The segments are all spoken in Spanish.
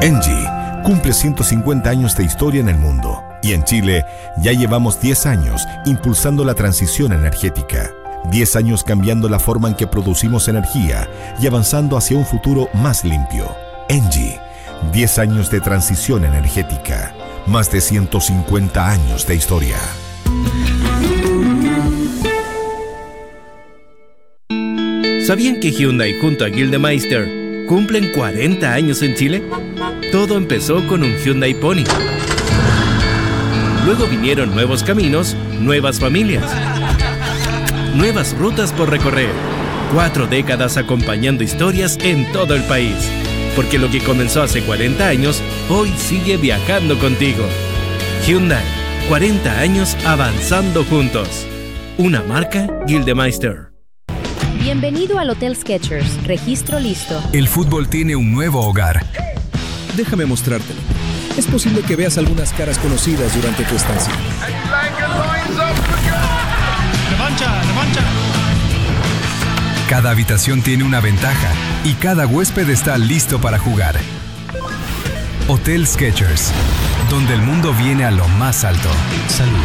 Engie cumple 150 años de historia en el mundo y en Chile ya llevamos 10 años impulsando la transición energética. 10 años cambiando la forma en que producimos energía y avanzando hacia un futuro más limpio. Engie, 10 años de transición energética, más de 150 años de historia. ¿Sabían que Hyundai junto a Gildemeister cumplen 40 años en Chile? Todo empezó con un Hyundai Pony. Luego vinieron nuevos caminos, nuevas familias, nuevas rutas por recorrer. 4 décadas acompañando historias en todo el país. Porque lo que comenzó hace 40 años, hoy sigue viajando contigo. Hyundai, 40 años avanzando juntos. Una marca Gildemeister. Bienvenido al Hotel Skechers. Registro listo. El fútbol tiene un nuevo hogar. Déjame mostrártelo. Es posible que veas algunas caras conocidas durante tu estancia. ¡Revancha! Cada habitación tiene una ventaja y cada huésped está listo para jugar. Hotel Skechers, donde el mundo viene a lo más alto. Salud.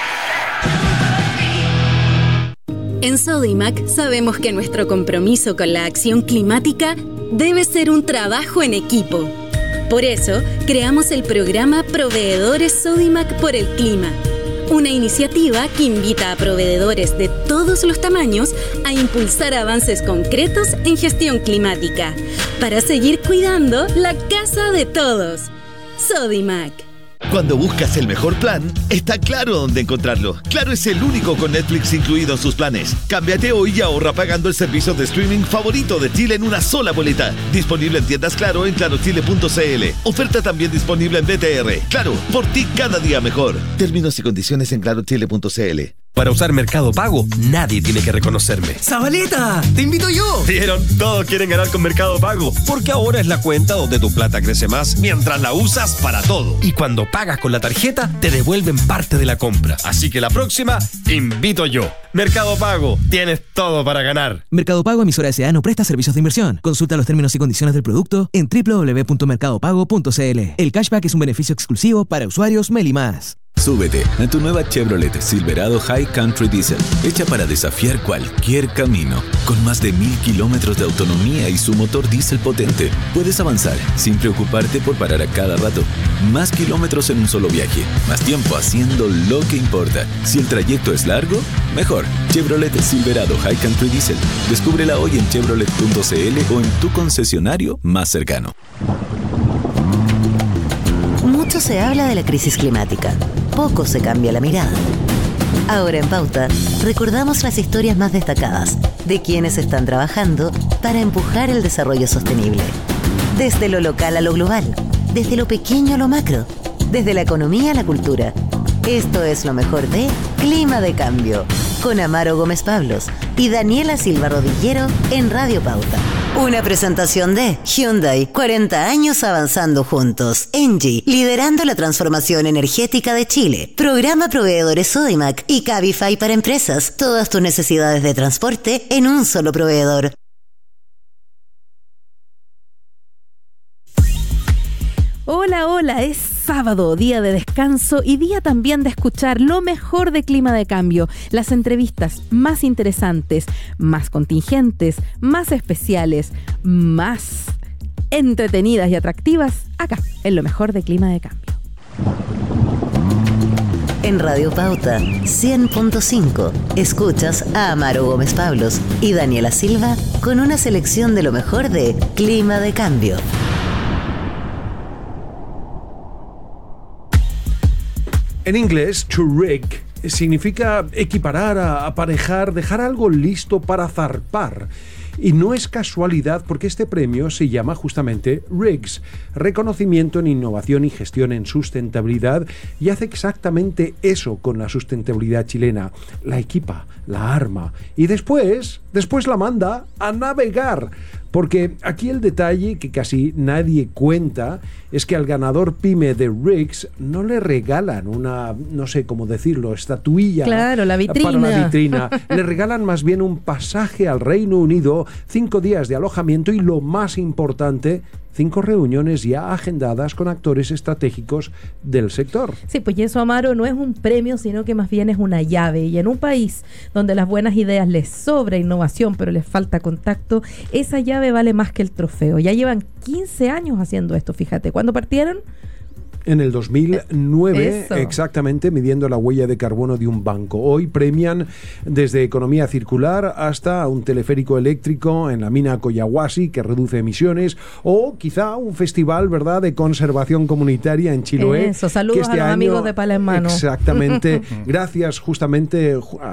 En Sodimac sabemos que nuestro compromiso con la acción climática debe ser un trabajo en equipo. Por eso, creamos el programa Proveedores Sodimac por el Clima, una iniciativa que invita a proveedores de todos los tamaños a impulsar avances concretos en gestión climática, para seguir cuidando la casa de todos. Sodimac. Cuando buscas el mejor plan, está Claro dónde encontrarlo. Claro es el único con Netflix incluido en sus planes. Cámbiate hoy y ahorra pagando el servicio de streaming favorito de Chile en una sola boleta. Disponible en tiendas Claro en clarochile.cl. Oferta también disponible en BTR. Claro, por ti cada día mejor. Términos y condiciones en clarochile.cl. Para usar Mercado Pago, nadie tiene que reconocerme. ¡Zabaleta! ¡Te invito yo! ¿Vieron? Todos quieren ganar con Mercado Pago, porque ahora es la cuenta donde tu plata crece más mientras la usas para todo. Y cuando pagas con la tarjeta, te devuelven parte de la compra. Así que la próxima, invito yo. Mercado Pago, tienes todo para ganar. Mercado Pago, emisora S.A. no presta servicios de inversión. Consulta los términos y condiciones del producto en www.mercadopago.cl. El cashback es un beneficio exclusivo para usuarios Meli+. Súbete a tu nueva Chevrolet Silverado High Country Diesel, hecha para desafiar cualquier camino. Con más de 1000 kilómetros de autonomía y su motor diésel potente, puedes avanzar sin preocuparte por parar a cada rato. Más kilómetros en un solo viaje, más tiempo haciendo lo que importa. Si el trayecto es largo, mejor. Chevrolet Silverado High Country Diesel. Descúbrela hoy en chevrolet.cl o en tu concesionario más cercano. Mucho se habla de la crisis climática, poco se cambia la mirada. Ahora en Pauta, recordamos las historias más destacadas de quienes están trabajando para empujar el desarrollo sostenible. Desde lo local a lo global, desde lo pequeño a lo macro, desde la economía a la cultura. Esto es lo mejor de Clima de Cambio, con Amaro Gómez Pablos y Daniela Silva Rodillero en Radio Pauta. Una presentación de Hyundai, 40 años avanzando juntos. Engie, liderando la transformación energética de Chile. Programa Proveedores Sodimac y Cabify para empresas. Todas tus necesidades de transporte en un solo proveedor. Hola, es sábado, día de descanso y día también de escuchar lo mejor de Clima de Cambio, las entrevistas más interesantes, más contingentes, más especiales, más entretenidas y atractivas, acá, en lo mejor de Clima de Cambio. En Radio Pauta 100.5 escuchas a Amaro Gómez Pablos y Daniela Silva con una selección de lo mejor de Clima de Cambio. En inglés, to rig significa equiparar, aparejar, dejar algo listo para zarpar. Y no es casualidad porque este premio se llama justamente RIGS, Reconocimiento en Innovación y Gestión en Sustentabilidad, y hace exactamente eso con la sustentabilidad chilena. La equipa, la arma y después la manda a navegar. Porque aquí el detalle que casi nadie cuenta es que al ganador PYME de RIGS no le regalan una, no sé cómo decirlo, estatuilla. Claro, la vitrina. Para la vitrina. Le regalan más bien un pasaje al Reino Unido, 5 días de alojamiento y, lo más importante, 5 reuniones ya agendadas con actores estratégicos del sector. Sí, pues y eso, Amaro, no es un premio, sino que más bien es una llave. Y en un país donde las buenas ideas les sobra innovación, pero les falta contacto, esa llave vale más que el trofeo. Ya llevan 15 años haciendo esto, fíjate. ¿Cuándo partieron? En el 2009, Eso. exactamente, midiendo la huella de carbono de un banco. Hoy premian desde economía circular hasta un teleférico eléctrico en la mina Collahuasi que reduce emisiones, o quizá un festival, ¿verdad?, de conservación comunitaria en Chiloé. Eso, saludos que a los amigos de Pala en Mano. Exactamente. Gracias justamente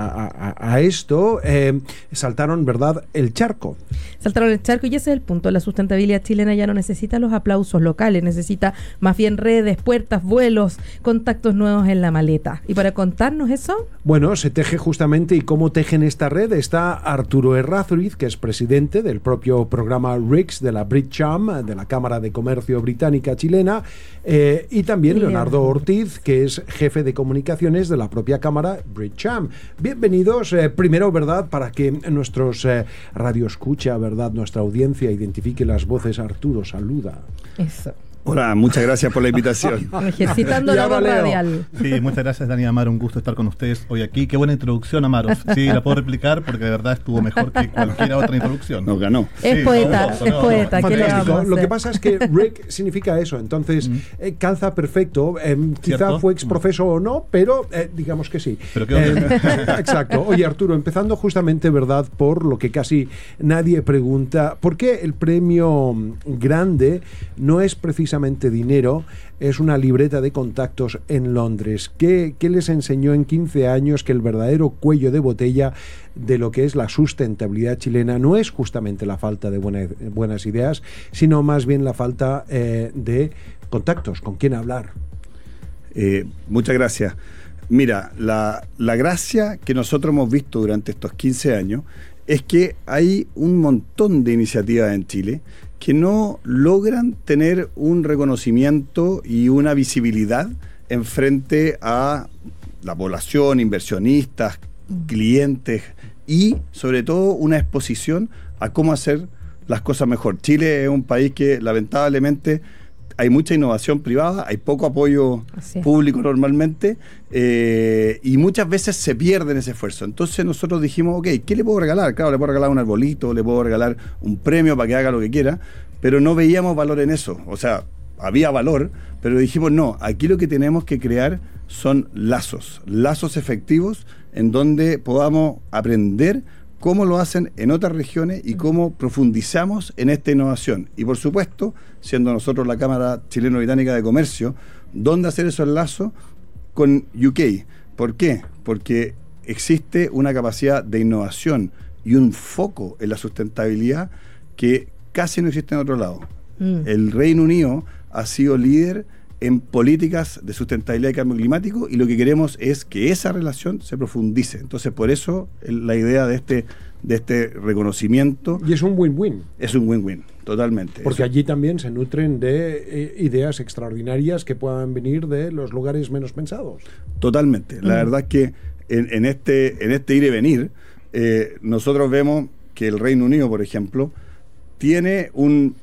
a esto, saltaron, ¿verdad?, el charco. Saltaron el charco, y ese es el punto. La sustentabilidad chilena ya no necesita los aplausos locales, necesita más bien redes, puertas, vuelos, contactos nuevos en la maleta. Y para contarnos eso... Bueno, se teje justamente, y cómo tejen esta red está Arturo Errázuriz, que es presidente del propio programa RICS de la BritCham, de la Cámara de Comercio Británica Chilena, y también Leonardo Ortiz, que es jefe de comunicaciones de la propia Cámara BritCham. Bienvenidos, primero, ¿verdad?, para que nuestros radioescucha, ¿verdad?, nuestra audiencia identifique las voces. Arturo, saluda. Eso. Hola, muchas gracias por la invitación. Ejercitando la voz radial. Sí, muchas gracias, Dani y Amaro. Un gusto estar con ustedes hoy aquí. Qué buena introducción, Amaro. Sí, la puedo replicar porque de verdad estuvo mejor que cualquier otra introducción. Nos ganó. Es Sí, poeta, fabuloso, es poeta. ¿Qué le vamos a hacer? Lo que pasa es que RIC significa eso, entonces calza perfecto. Quizá ¿Cierto? fue exprofeso o no, pero digamos que sí. Pero qué onda. Exacto. Oye, Arturo, empezando justamente, ¿verdad?, por lo que casi nadie pregunta, ¿por qué el premio grande no es precisamente dinero? Es una libreta de contactos en Londres. ¿Qué les enseñó en 15 años que el verdadero cuello de botella de lo que es la sustentabilidad chilena no es justamente la falta de buenas ideas, sino más bien la falta de contactos, con quién hablar? Muchas gracias. Mira, la gracia que nosotros hemos visto durante estos 15 años es que hay un montón de iniciativas en Chile que no logran tener un reconocimiento y una visibilidad en frente a la población, inversionistas, clientes y sobre todo una exposición a cómo hacer las cosas mejor. Chile es un país que lamentablemente hay mucha innovación privada, hay poco apoyo público normalmente, y muchas veces se pierde en ese esfuerzo. Entonces nosotros dijimos, ok, ¿qué le puedo regalar? Claro, le puedo regalar un arbolito, le puedo regalar un premio para que haga lo que quiera, pero no veíamos valor en eso. O sea, había valor, pero dijimos, no, aquí lo que tenemos que crear son lazos efectivos en donde podamos aprender cómo lo hacen en otras regiones y cómo profundizamos en esta innovación. Y por supuesto, siendo nosotros la Cámara Chileno-Británica de Comercio, ¿dónde hacer esos lazos? Con UK. ¿Por qué? Porque existe una capacidad de innovación y un foco en la sustentabilidad que casi no existe en otro lado. El Reino Unido ha sido líder en políticas de sustentabilidad y cambio climático, y lo que queremos es que esa relación se profundice. Entonces, por eso la idea de este reconocimiento... Y es un win-win. Es un win-win, totalmente. Porque allí también se nutren de ideas extraordinarias que puedan venir de los lugares menos pensados. Totalmente. La verdad es que en este ir y venir, nosotros vemos que el Reino Unido, por ejemplo, tiene un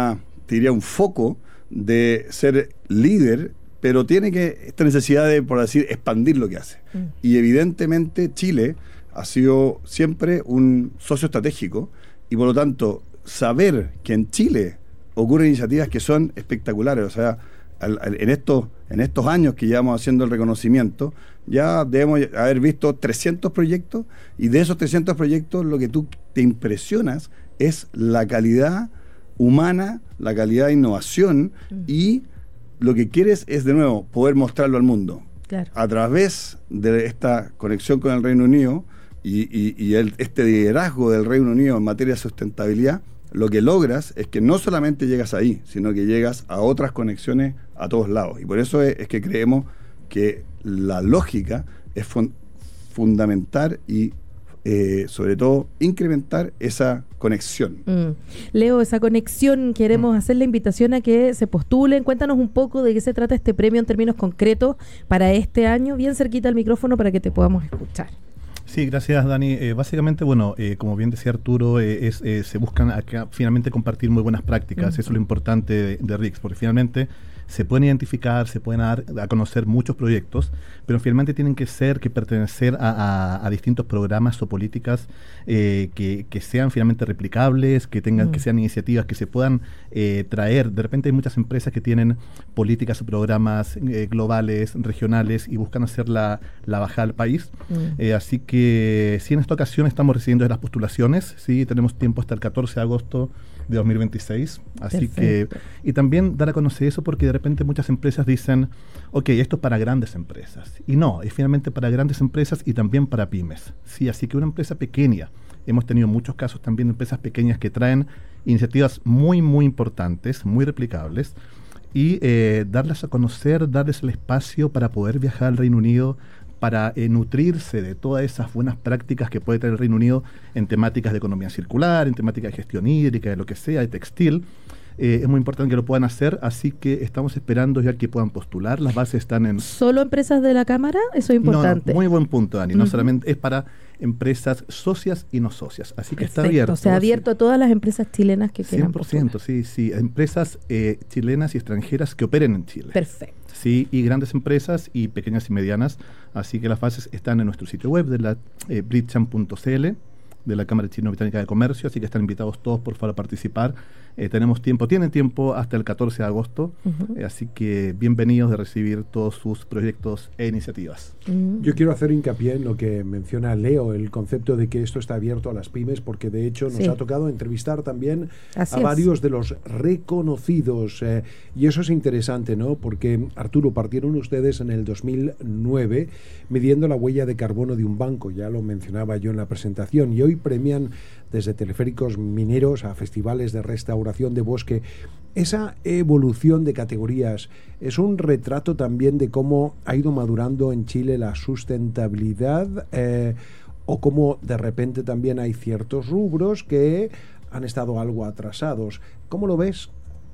foco de ser líder, pero tiene esta necesidad de, por decir, expandir lo que hace. Y evidentemente Chile ha sido siempre un socio estratégico, y por lo tanto saber que en Chile ocurren iniciativas que son espectaculares. O sea, en estos años que llevamos haciendo el reconocimiento, ya debemos haber visto 300 proyectos, y de esos 300 proyectos lo que tú te impresionas es la calidad humana, la calidad de innovación, y lo que quieres es, de nuevo, poder mostrarlo al mundo. Claro. A través de esta conexión con el Reino Unido y este liderazgo del Reino Unido en materia de sustentabilidad, lo que logras es que no solamente llegas ahí, sino que llegas a otras conexiones a todos lados. Y por eso es que creemos que la lógica es fundamental y sobre todo incrementar esa conexión. Leo, esa conexión, queremos hacer la invitación a que se postulen. Cuéntanos un poco de qué se trata este premio en términos concretos para este año, bien cerquita al micrófono para que te podamos escuchar. Sí, gracias Dani. Básicamente, bueno, como bien decía Arturo, se buscan acá finalmente compartir muy buenas prácticas. Eso es lo importante de RICS, porque finalmente se pueden identificar, se pueden dar a conocer muchos proyectos, pero finalmente tienen que pertenecer a distintos programas o políticas que sean finalmente replicables, que tengan, que sean iniciativas que se puedan traer. De repente hay muchas empresas que tienen políticas o programas globales, regionales, y buscan hacer la bajada al país. Así que sí, en esta ocasión estamos recibiendo las postulaciones, sí, tenemos tiempo hasta el 14 de agosto de 2026, así Perfecto. que, y también dar a conocer eso porque de repente muchas empresas dicen, ok, esto es para grandes empresas, y no, es finalmente para grandes empresas y también para pymes, sí, así que una empresa pequeña, hemos tenido muchos casos también de empresas pequeñas que traen iniciativas muy, muy importantes, muy replicables, y darlas a conocer, darles el espacio para poder viajar al Reino Unido, para nutrirse de todas esas buenas prácticas que puede tener el Reino Unido en temáticas de economía circular, en temáticas de gestión hídrica, de lo que sea, de textil. Es muy importante que lo puedan hacer, así que estamos esperando ya que puedan postular. Las bases están en... ¿Solo empresas de la Cámara? Eso es importante. No, muy buen punto, Dani. No solamente es para empresas socias y no socias, así que está Perfecto. abierto. O sea, abierto a todas las empresas chilenas que quieran 100%, postular. sí. Empresas chilenas y extranjeras que operen en Chile. Perfecto. Sí, y grandes empresas y pequeñas y medianas. Así que las bases están en nuestro sitio web de la bridgecham.cl, de la Cámara Chino-Británica de Comercio, así que están invitados todos por favor a participar. Tienen tiempo hasta el 14 de agosto, así que bienvenidos de recibir todos sus proyectos e iniciativas. Yo quiero hacer hincapié en lo que menciona Leo, el concepto de que esto está abierto a las pymes, porque de hecho nos ha tocado entrevistar también a varios de los reconocidos, y eso es interesante, ¿no? Porque, Arturo, partieron ustedes en el 2009 midiendo la huella de carbono de un banco, ya lo mencionaba yo en la presentación, y hoy premian desde teleféricos mineros a festivales de restauración de bosque. Esa evolución de categorías es un retrato también de cómo ha ido madurando en Chile la sustentabilidad, o cómo de repente también hay ciertos rubros que han estado algo atrasados. ¿Cómo lo ves?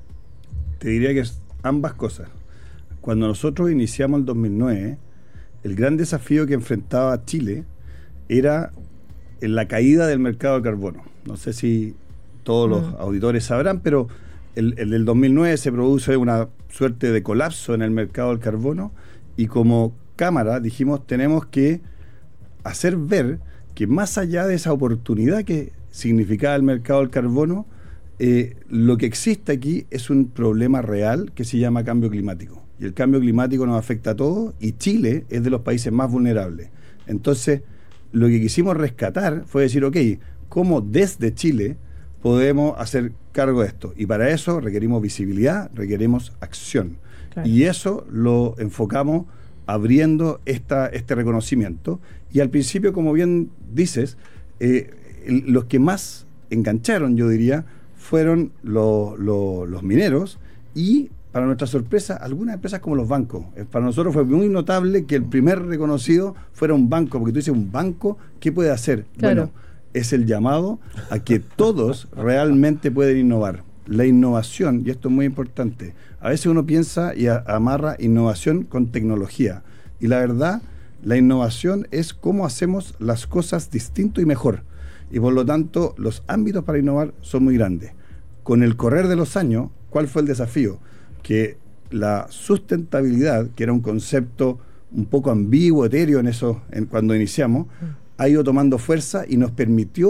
Te diría que es ambas cosas. Cuando nosotros iniciamos el 2009, el gran desafío que enfrentaba Chile era en la caída del mercado de carbono. No sé si todos los auditores sabrán, pero el del 2009 se produce una suerte de colapso en el mercado del carbono, y como Cámara dijimos, tenemos que hacer ver que más allá de esa oportunidad que significaba el mercado del carbono, lo que existe aquí es un problema real que se llama cambio climático. Y el cambio climático nos afecta a todos, y Chile es de los países más vulnerables. Entonces, lo que quisimos rescatar fue decir, ok, ¿cómo desde Chile podemos hacer cargo de esto? Y para eso requerimos visibilidad, requerimos acción. Claro. Y eso lo enfocamos abriendo este reconocimiento. Y al principio, como bien dices, los que más engancharon, yo diría, fueron los mineros y, para nuestra sorpresa, algunas empresas como los bancos. Para nosotros fue muy notable que el primer reconocido fuera un banco, porque tú dices, ¿un banco qué puede hacer? Claro. Bueno, es el llamado a que todos realmente pueden innovar. La innovación, y esto es muy importante, a veces uno piensa y amarra innovación con tecnología, y la verdad, la innovación es cómo hacemos las cosas distinto y mejor, y por lo tanto los ámbitos para innovar son muy grandes. Con el correr de los años, ¿cuál fue el desafío? Que la sustentabilidad, que era un concepto un poco ambiguo, etéreo cuando iniciamos, ha ido tomando fuerza y nos permitió